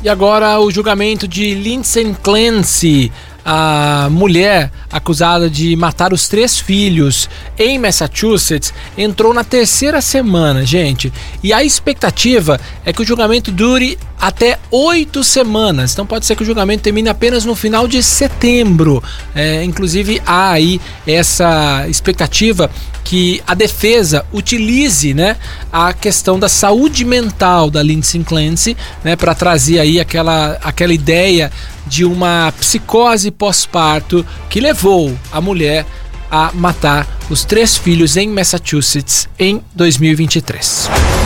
E agora o julgamento de Lindsay Clancy, a mulher acusada de matar os 3 filhos em Massachusetts, entrou na 3ª semana, gente. E a expectativa é que o julgamento dure até 8 semanas. Então pode ser que o julgamento termine apenas no final de setembro. Inclusive há aí essa expectativa que a defesa utilize, né, a questão da saúde mental da Lindsay Clancy, né, para trazer aí aquela ideia de uma psicose pós-parto que levou a mulher a matar os 3 filhos em Massachusetts em 2023.